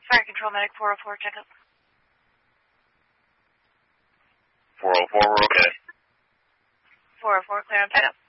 Fire Control Medic 404, checkup. 404, we're okay. 404, clear on checkup.